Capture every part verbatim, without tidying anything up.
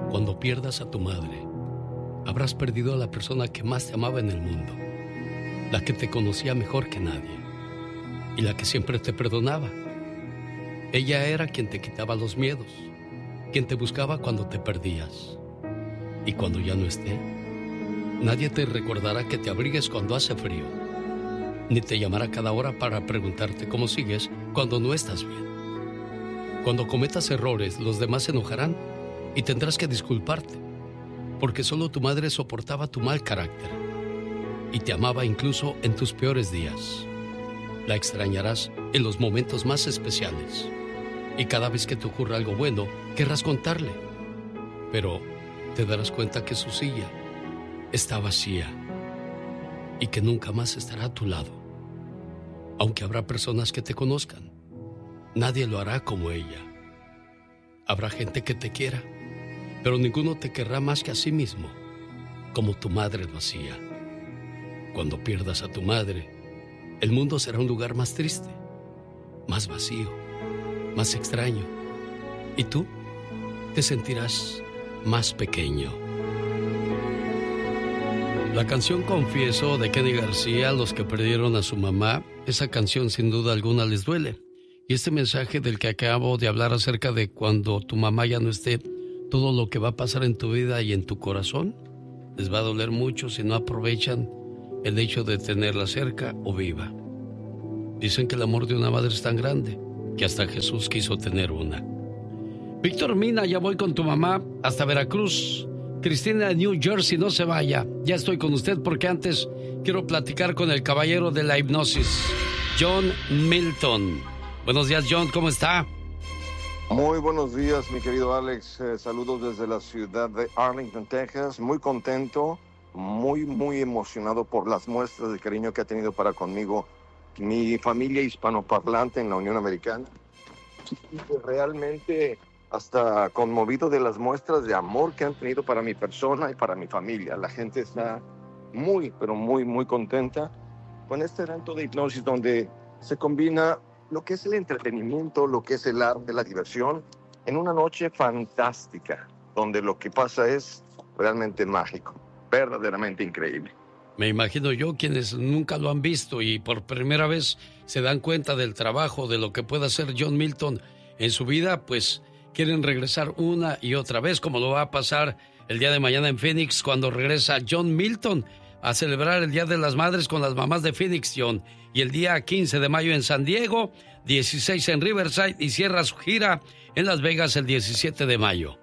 Cuando pierdas a tu madre, habrás perdido a la persona que más te amaba en el mundo, la que te conocía mejor que nadie y la que siempre te perdonaba. Ella era quien te quitaba los miedos, quien te buscaba cuando te perdías. Y cuando ya no esté, nadie te recordará que te abrigues cuando hace frío, ni te llamará cada hora para preguntarte cómo sigues cuando no estás bien. Cuando cometas errores, los demás se enojarán y tendrás que disculparte, porque solo tu madre soportaba tu mal carácter y te amaba incluso en tus peores días. La extrañarás en los momentos más especiales y cada vez que te ocurra algo bueno, querrás contarle, pero te darás cuenta que su silla está vacía y que nunca más estará a tu lado. Aunque habrá personas que te conozcan, nadie lo hará como ella. Habrá gente que te quiera, pero ninguno te querrá más que a sí mismo, como tu madre lo hacía. Cuando pierdas a tu madre, el mundo será un lugar más triste, más vacío, más extraño, y tú te sentirás más pequeño. La canción Confieso de Kenny García, los que perdieron a su mamá, esa canción sin duda alguna les duele. Y este mensaje del que acabo de hablar acerca de cuando tu mamá ya no esté, todo lo que va a pasar en tu vida y en tu corazón, les va a doler mucho si no aprovechan el hecho de tenerla cerca o viva. Dicen que el amor de una madre es tan grande que hasta Jesús quiso tener una. Víctor Mina, ya voy con tu mamá hasta Veracruz. Cristina de New Jersey, no se vaya. Ya estoy con usted porque antes quiero platicar con el caballero de la hipnosis, John Milton. Buenos días, John, ¿cómo está? Muy buenos días, mi querido Alex. Eh, saludos desde la ciudad de Arlington, Texas. Muy contento, muy, muy emocionado por las muestras de cariño que ha tenido para conmigo mi familia hispanoparlante en la Unión Americana. Realmente hasta conmovido de las muestras de amor que han tenido para mi persona y para mi familia. La gente está muy, pero muy, muy contenta con este evento de hipnosis donde se combina lo que es el entretenimiento, lo que es el arte, la diversión, en una noche fantástica, donde lo que pasa es realmente mágico, verdaderamente increíble. Me imagino yo, quienes nunca lo han visto y por primera vez se dan cuenta del trabajo, de lo que puede hacer John Milton en su vida, pues quieren regresar una y otra vez, como lo va a pasar el día de mañana en Phoenix, cuando regresa John Milton a celebrar el Día de las Madres con las mamás de Phoenix, John. Y el día quince de mayo en San Diego, dieciséis en Riverside y cierra su gira en Las Vegas el diecisiete de mayo.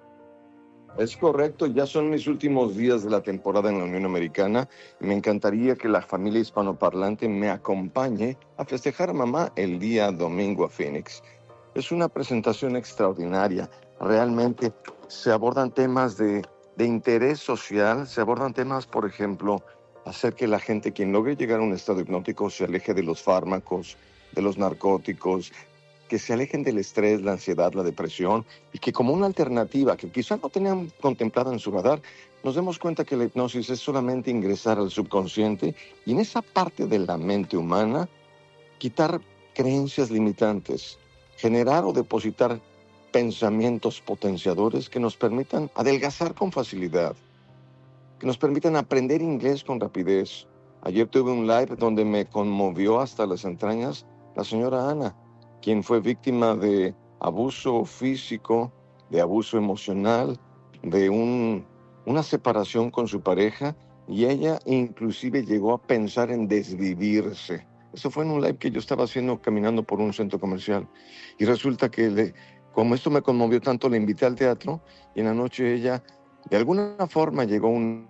Es correcto, ya son mis últimos días de la temporada en la Unión Americana y me encantaría que la familia hispanoparlante me acompañe a festejar a mamá el día domingo a Phoenix. Es una presentación extraordinaria, realmente se abordan temas de, de interés social, se abordan temas, por ejemplo, hacer que la gente, quien logre llegar a un estado hipnótico, se aleje de los fármacos, de los narcóticos, que se alejen del estrés, la ansiedad, la depresión, y que como una alternativa que quizá no tenían contemplada en su radar, nos demos cuenta que la hipnosis es solamente ingresar al subconsciente y en esa parte de la mente humana quitar creencias limitantes, generar o depositar pensamientos potenciadores que nos permitan adelgazar con facilidad, que nos permitan aprender inglés con rapidez. Ayer tuve un live donde me conmovió hasta las entrañas la señora Ana, quien fue víctima de abuso físico, de abuso emocional, de un, una separación con su pareja, y ella inclusive llegó a pensar en desvivirse. Eso fue en un live que yo estaba haciendo caminando por un centro comercial. Y resulta que, le, como esto me conmovió tanto, le invité al teatro, y en la noche ella, de alguna forma, llegó a un...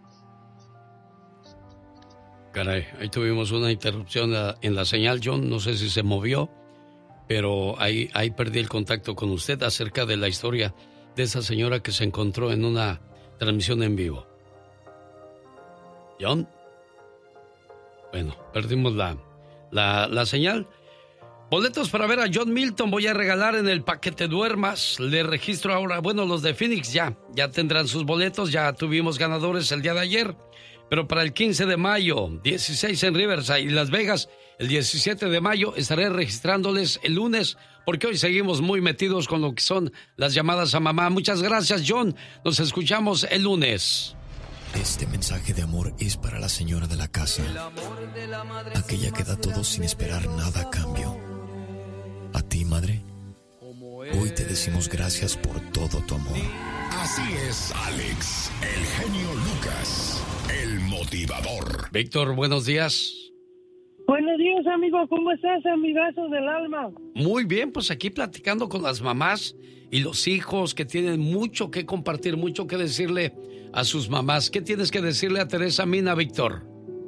Caray, ahí tuvimos una interrupción en la señal, John, no sé si se movió, pero ahí, ahí perdí el contacto con usted acerca de la historia de esa señora que se encontró en una transmisión en vivo. ¿John? Bueno, perdimos la, la, la señal. Boletos para ver a John Milton voy a regalar en el Pa' que te duermas. Le registro ahora, bueno, los de Phoenix ya, ya tendrán sus boletos, ya tuvimos ganadores el día de ayer. Pero para el quince de mayo, dieciséis en Riverside y Las Vegas, El diecisiete de mayo estaré registrándoles el lunes, porque hoy seguimos muy metidos con lo que son las llamadas a mamá. Muchas gracias, John. Nos escuchamos el lunes. Este mensaje de amor es para la señora de la casa, aquella que da todo sin esperar nada a cambio. A ti, madre, hoy te decimos gracias por todo tu amor. Así es, Alex, el genio Lucas, el motivador. Víctor, buenos días. Buenos días, amigo. ¿Cómo estás, amigazo del alma? Muy bien, pues aquí platicando con las mamás y los hijos que tienen mucho que compartir, mucho que decirle a sus mamás. ¿Qué tienes que decirle a Teresa Mina, Víctor?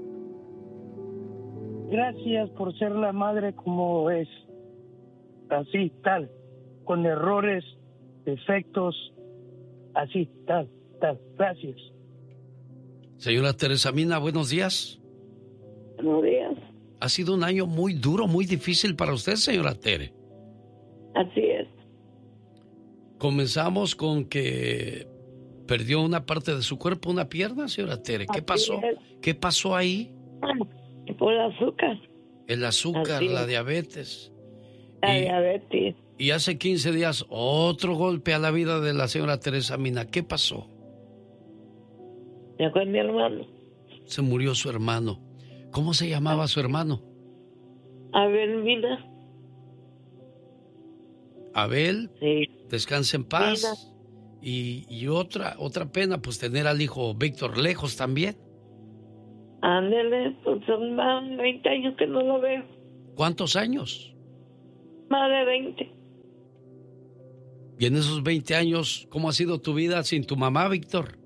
Gracias por ser la madre como es. Así, tal. Con errores, defectos, así, tal, tal. Gracias. Señora Teresa Mina, buenos días. Buenos días. Ha sido un año muy duro, muy difícil para usted, señora Tere. Así es. Comenzamos con que perdió una parte de su cuerpo, una pierna, señora Tere. ¿Qué Así pasó? es. ¿Qué pasó ahí? Por el azúcar. El azúcar, Así la es. diabetes. La y, diabetes. y hace quince días, otro golpe a la vida de la señora Teresa Mina. ¿Qué pasó? Ya con mi hermano. Se murió su hermano. ¿Cómo se llamaba su hermano? Abel Mina. Abel, Sí. descanse en paz. Mina. Y, y otra, otra pena, pues tener al hijo Víctor lejos también. Ándele, pues son más de veinte años que no lo veo. ¿Cuántos años? Más de veinte. Y en esos veinte años, ¿cómo ha sido tu vida sin tu mamá, Víctor?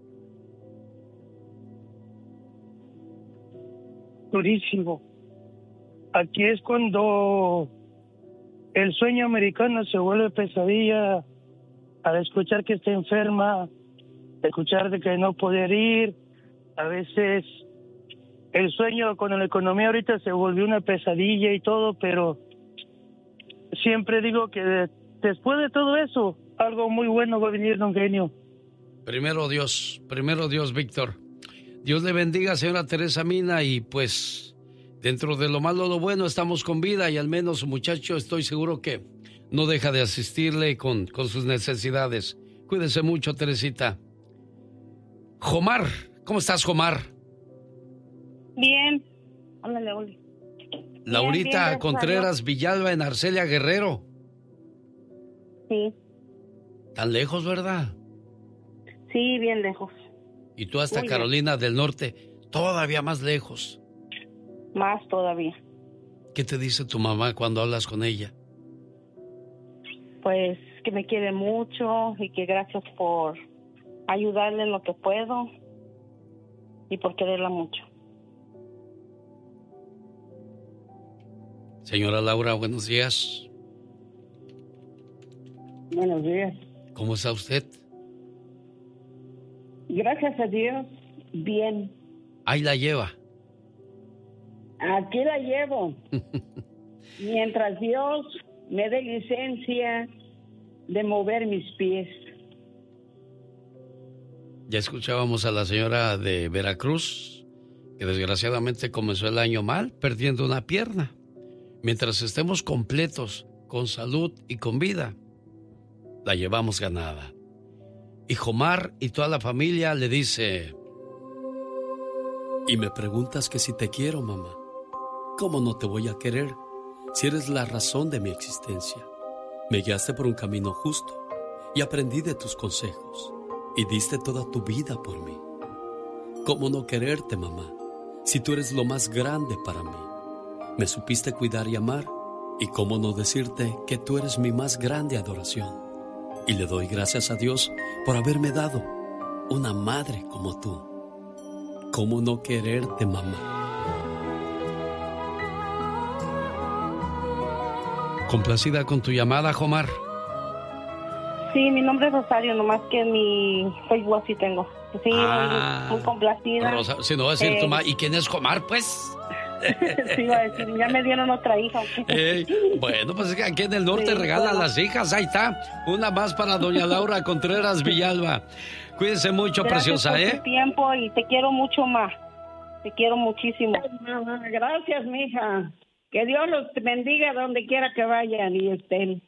Durísimo. Aquí es cuando el sueño americano se vuelve pesadilla al escuchar que está enferma, escuchar de que no poder ir. A veces el sueño con la economía ahorita se volvió una pesadilla y todo, pero siempre digo que de, después de todo eso, algo muy bueno va a venir, don Genio. Primero Dios, primero Dios, Víctor. Dios le bendiga, señora Teresa Mina, y pues dentro de lo malo, lo bueno, estamos con vida y al menos su muchacho estoy seguro que no deja de asistirle con, con sus necesidades. Cuídese mucho, Teresita. Jomar, ¿cómo estás, Jomar? Bien. Hola, Laura. Laurita bien, Contreras Villalba en Arcelia Guerrero. Sí, Tan lejos, ¿verdad? sí, bien lejos. Y tú hasta Muy Carolina del Norte, todavía más lejos. Más todavía. ¿Qué te dice tu mamá cuando hablas con ella? Pues que me quiere mucho y que gracias por ayudarle en lo que puedo y por quererla mucho. Señora Laura, buenos días. Buenos días. ¿Cómo está usted? Gracias a Dios, bien. Ahí la lleva. Aquí la llevo. Mientras Dios me dé licencia de mover mis pies. Ya escuchábamos a la señora de Veracruz, que desgraciadamente comenzó el año mal, perdiendo una pierna. Mientras estemos completos, con salud y con vida, la llevamos ganada. Y Jomar y toda la familia le dice: y me preguntas que si te quiero, mamá. ¿Cómo no te voy a querer si eres la razón de mi existencia? Me guiaste por un camino justo y aprendí de tus consejos y diste toda tu vida por mí. ¿Cómo no quererte, mamá, si tú eres lo más grande para mí? Me supiste cuidar y amar, y cómo no decirte que tú eres mi más grande adoración. Y le doy gracias a Dios por haberme dado una madre como tú. ¿Cómo no quererte, mamá? Complacida con tu llamada, Jomar. Sí, mi nombre es Rosario, nomás que en mi Facebook así tengo. Sí, Ah, muy, muy complacida. Rosa, si no va a decir Eh, tu mamá, ¿y quién es Jomar, pues? Sí, iba a decir, ya me dieron otra hija. Ey, bueno, pues es que aquí en el norte Sí, regalan bueno. las hijas, ahí está. Una más para doña Laura Contreras Villalba. Cuídense mucho, Gracias preciosa, por ¿eh? tu tiempo y te quiero mucho más. Te quiero muchísimo. Gracias, mija. Que Dios los bendiga donde quiera que vayan y estén.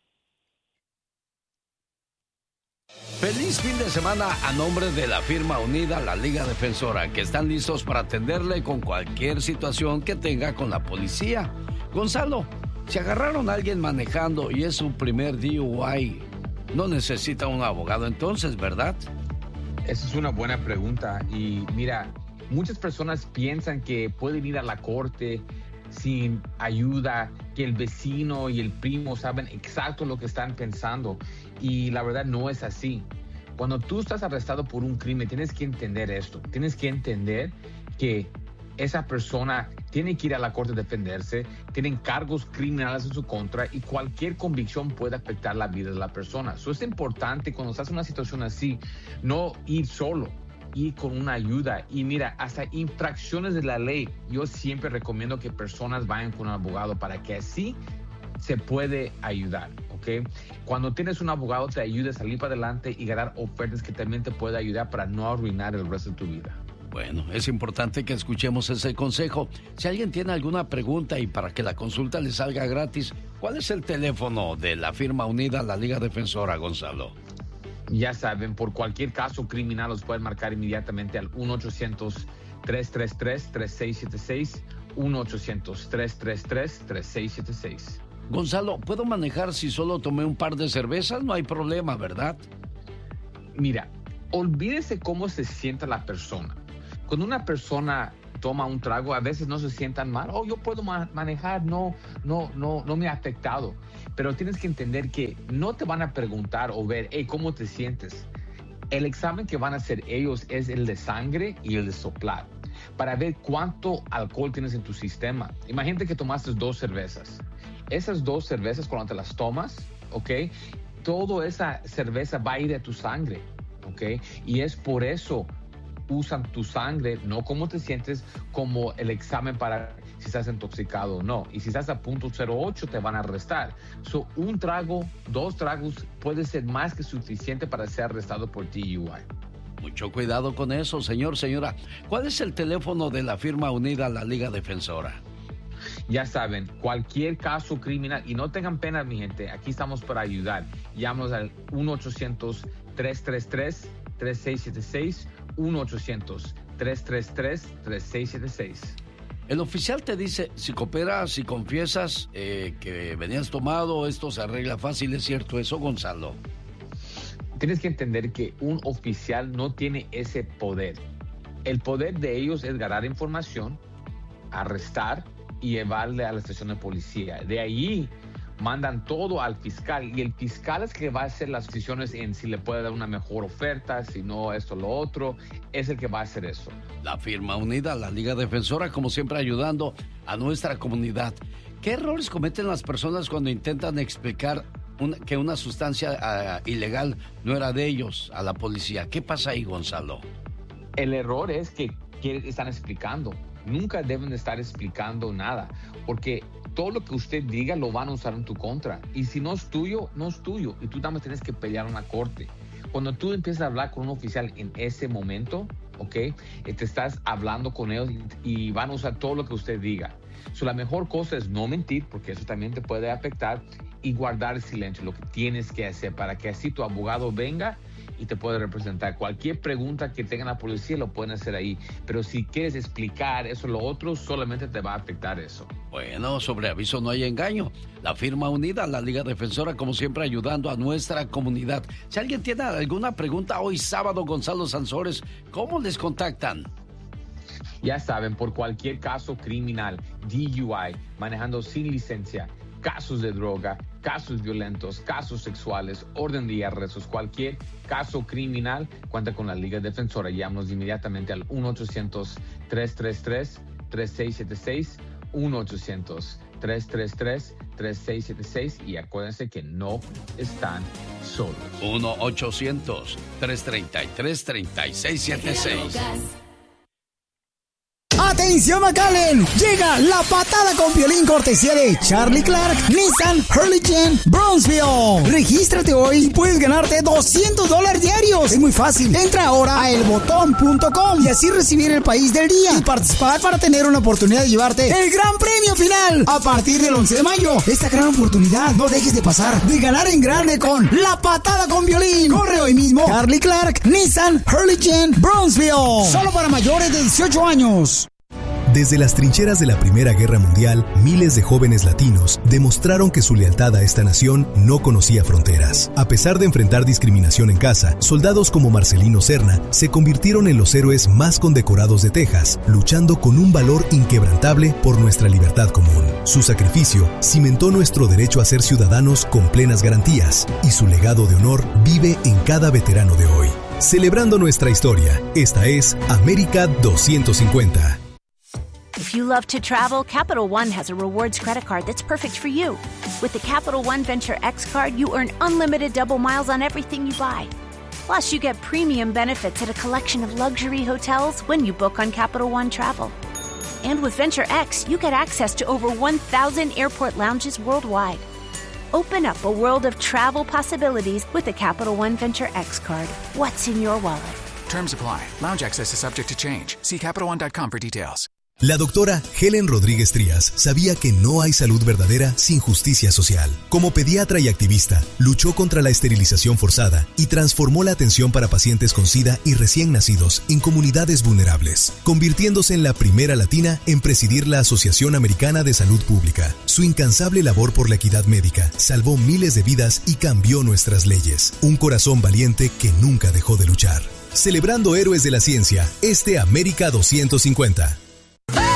Feliz fin de semana a nombre de la firma unida La Liga Defensora, que están listos para atenderle con cualquier situación que tenga con la policía. Gonzalo, si agarraron a alguien manejando y es su primer D U I, no necesita un abogado entonces, ¿verdad? Esa es una buena pregunta. Y mira, muchas personas piensan que pueden ir a la corte sin ayuda, que el vecino y el primo saben exacto lo que están pensando. Y la verdad no es así. Cuando tú estás arrestado por un crimen, tienes que entender esto. Tienes que entender que esa persona tiene que ir a la corte a defenderse, tienen cargos criminales en su contra y cualquier convicción puede afectar la vida de la persona. Eso es importante cuando estás en una situación así, no ir solo, ir con una ayuda. Y mira, hasta infracciones de la ley, yo siempre recomiendo que personas vayan con un abogado para que así se puede ayudar, ¿ok? Cuando tienes un abogado te ayuda a salir para adelante y ganar ofertas que también te puede ayudar para no arruinar el resto de tu vida. Bueno, es importante que escuchemos ese consejo. Si alguien tiene alguna pregunta y para que la consulta le salga gratis, ¿cuál es el teléfono de la firma unida La Liga Defensora, Gonzalo? Ya saben, por cualquier caso criminal los pueden marcar inmediatamente al uno ochocientos, tres tres tres, tres seis siete seis, uno ochocientos, tres tres tres, tres seis siete seis. Gonzalo, ¿puedo manejar si solo tomé un par de cervezas? No hay problema, ¿verdad? Mira, olvídese cómo se sienta la persona. Cuando una persona toma un trago, a veces no se sientan mal. Oh, yo puedo ma- manejar, no, no, no, no me ha afectado. Pero tienes que entender que no te van a preguntar o ver, hey, ¿cómo te sientes? El examen que van a hacer ellos es el de sangre y el de soplar, para ver cuánto alcohol tienes en tu sistema. Imagínate que tomaste dos cervezas. Esas dos cervezas, cuando te las tomas, ¿ok? Toda esa cerveza va a ir a tu sangre, ¿ok? Y es por eso usan tu sangre, no cómo te sientes, como el examen para si estás intoxicado o no. Y si estás a punto cero ocho te van a arrestar. So, un trago, dos tragos puede ser más que suficiente para ser arrestado por D U I. Mucho cuidado con eso, señor, señora. ¿Cuál es el teléfono de la firma unida La Liga Defensora? Ya saben, cualquier caso criminal, y no tengan pena, mi gente, aquí estamos para ayudar. Llámanos al uno ochocientos, tres tres tres, tres seis siete seis, uno ochocientos, tres tres tres, tres seis siete seis. El oficial te dice, si cooperas, si confiesas eh, que venías tomado, esto se arregla fácil. ¿Es cierto eso, Gonzalo? Tienes que entender que un oficial no tiene ese poder. El poder de ellos es ganar información, arrestar y llevarle a la estación de policía. De ahí mandan todo al fiscal, y el fiscal es que va a hacer las decisiones en si le puede dar una mejor oferta, si no esto, lo otro, es el que va a hacer eso. La firma unida, La Liga Defensora, como siempre ayudando a nuestra comunidad. ¿Qué errores cometen las personas cuando intentan explicar un, que una sustancia uh, ilegal no era de ellos a la policía? ¿Qué pasa ahí, Gonzalo? El error es que, que están explicando. Nunca deben de estar explicando nada, porque todo lo que usted diga lo van a usar en tu contra. Y si no es tuyo, no es tuyo. Y tú nada más tienes que pelear en la corte. Cuando tú empiezas a hablar con un oficial en ese momento, ¿ok? Te estás hablando con ellos y, y van a usar todo lo que usted diga. So, la mejor cosa es no mentir, porque eso también te puede afectar, y guardar silencio, lo que tienes que hacer, para que así tu abogado venga y te puede representar. Cualquier pregunta que tenga la policía lo pueden hacer ahí, pero si quieres explicar eso o lo otro, solamente te va a afectar eso. Bueno, sobre aviso no hay engaño. La firma unida, La Liga Defensora, como siempre ayudando a nuestra comunidad. Si alguien tiene alguna pregunta hoy sábado, Gonzalo Sansores, ¿cómo les contactan? Ya saben, por cualquier caso criminal, D U I, manejando sin licencia, casos de droga, casos violentos, casos sexuales, orden de arrestos, cualquier caso criminal, cuenta con la Liga Defensora. Llámanos inmediatamente al uno ochocientos, tres tres tres, tres seis siete seis, uno ochocientos, tres tres tres, tres seis siete seis, y acuérdense que no están solos. uno ochocientos, tres tres tres, tres seis siete seis. ¡Atención, McAllen! Llega la patada con Piolín, cortesía de Charlie Clark, Nissan, Hurricane, Brownsville. Regístrate hoy y puedes ganarte doscientos dólares diarios. Es muy fácil. Entra ahora a el botón punto com y así recibir el país del día y participar para tener una oportunidad de llevarte el gran premio final. A partir del once de mayo, esta gran oportunidad no dejes de pasar, de ganar en grande con la patada con Piolín. Corre hoy mismo. Charlie Clark, Nissan, Hurricane, Brownsville. Solo para mayores de dieciocho años. Desde las trincheras de la Primera Guerra Mundial, miles de jóvenes latinos demostraron que su lealtad a esta nación no conocía fronteras. A pesar de enfrentar discriminación en casa, soldados como Marcelino Serna se convirtieron en los héroes más condecorados de Texas, luchando con un valor inquebrantable por nuestra libertad común. Su sacrificio cimentó nuestro derecho a ser ciudadanos con plenas garantías, y su legado de honor vive en cada veterano de hoy. Celebrando nuestra historia, esta es América doscientos cincuenta. If you love to travel, Capital One has a rewards credit card that's perfect for you. With the Capital One Venture X card, you earn unlimited double miles on everything you buy. Plus, you get premium benefits at a collection of luxury hotels when you book on Capital One Travel. And with Venture X, you get access to over one thousand airport lounges worldwide. Open up a world of travel possibilities with the Capital One Venture X card. What's in your wallet? Terms apply. Lounge access is subject to change. See Capital One dot com for details. La doctora Helen Rodríguez Trías sabía que no hay salud verdadera sin justicia social. Como pediatra y activista, luchó contra la esterilización forzada y transformó la atención para pacientes con SIDA y recién nacidos en comunidades vulnerables, convirtiéndose en la primera latina en presidir la Asociación Americana de Salud Pública. Su incansable labor por la equidad médica salvó miles de vidas y cambió nuestras leyes. Un corazón valiente que nunca dejó de luchar. Celebrando héroes de la ciencia, este América doscientos cincuenta.